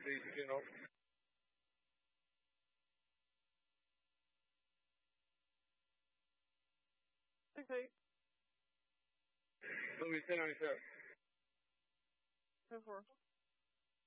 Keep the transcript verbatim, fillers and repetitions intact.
please, you know. Okay. Louis, ten on your ten four.